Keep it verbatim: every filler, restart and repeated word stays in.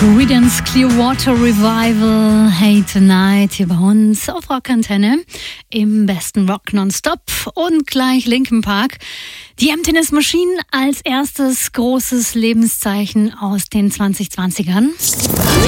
Creedence Clearwater Revival, Hey Tonight, hier bei uns auf Rockantenne im besten Rock nonstop und gleich Linkin Park. Die Emptiness Machine als erstes großes Lebenszeichen aus den zwanzig zwanzigern.